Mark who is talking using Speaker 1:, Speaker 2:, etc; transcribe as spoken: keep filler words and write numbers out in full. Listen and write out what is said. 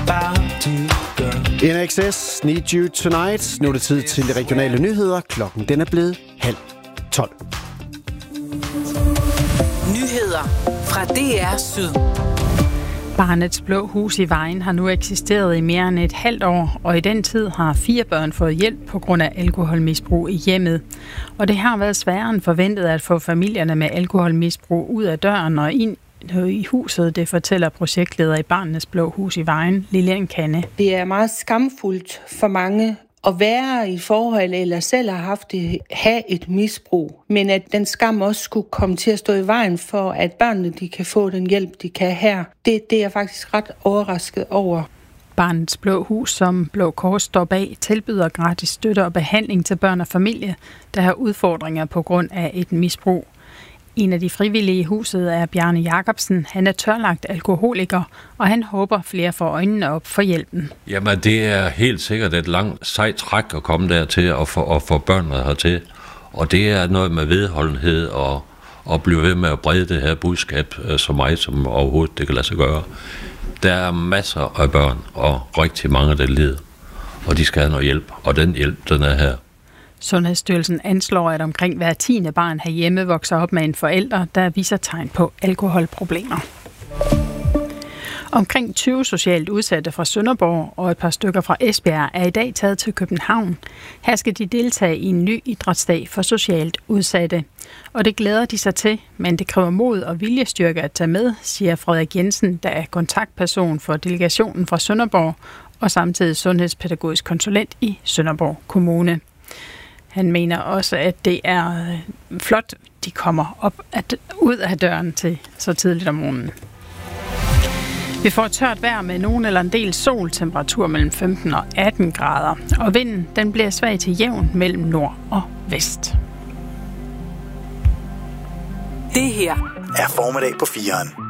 Speaker 1: N X S, Need You Tonight. Nu er det tid til de regionale nyheder. Klokken den er blevet halv tolv.
Speaker 2: Nyheder fra D R Syd.
Speaker 3: Barnets Blå Hus i Vejen har nu eksisteret i mere end et halvt år, og i den tid har fire børn fået hjælp på grund af alkoholmisbrug i hjemmet. Og det har været sværere end forventet at få familierne med alkoholmisbrug ud af døren og ind i huset, det fortæller projektleder i Barnets Blå Hus i Vejen, Lilian Kanne.
Speaker 4: Det er meget skamfuldt for mange at være i forhold eller selv har haft det, have et misbrug, men at den skam også skulle komme til at stå i vejen for, at børnene de kan få den hjælp, de kan her. Det, det er jeg faktisk ret overrasket over.
Speaker 3: Barnets Blå Hus, som Blå Kors står bag, tilbyder gratis støtte og behandling til børn og familie, der har udfordringer på grund af et misbrug. En af de frivillige i huset er Bjarne Jacobsen. Han er tørlagt alkoholiker, og han håber flere får øjnene op for hjælpen.
Speaker 5: Jamen, det er helt sikkert et langt sejt træk at komme dertil og få, og få børnene hertil. Og det er noget med vedholdenhed og, og blive ved med at brede det her budskab så meget som overhovedet det kan lade sig gøre. Der er masser af børn og rigtig mange, der lider, og de skal have noget hjælp, og den hjælp, den er her.
Speaker 3: Sundhedsstyrelsen anslår, at omkring hver tiende barn herhjemme vokser op med en forælder, der viser tegn på alkoholproblemer. Omkring tyve socialt udsatte fra Sønderborg og et par stykker fra Esbjerg er i dag taget til København. Her skal de deltage i en ny idrætsdag for socialt udsatte. Og det glæder de sig til, men det kræver mod og viljestyrke at tage med, siger Frederik Jensen, der er kontaktperson for delegationen fra Sønderborg og samtidig sundhedspædagogisk konsulent i Sønderborg Kommune. Han mener også, at det er flot, de kommer op at, ud af døren til så tidligt om morgenen. Vi får tørt vejr med nogen eller en del sol, temperatur mellem femten og atten grader. Og vinden den bliver svag til jævn mellem nord og vest.
Speaker 2: Det her
Speaker 6: er formiddag på fireren.